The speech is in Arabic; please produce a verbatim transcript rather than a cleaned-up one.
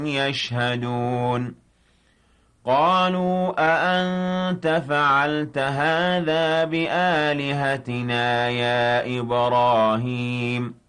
يشهدون قالوا أأنت فعلت هذا بآلهتنا يا إبراهيم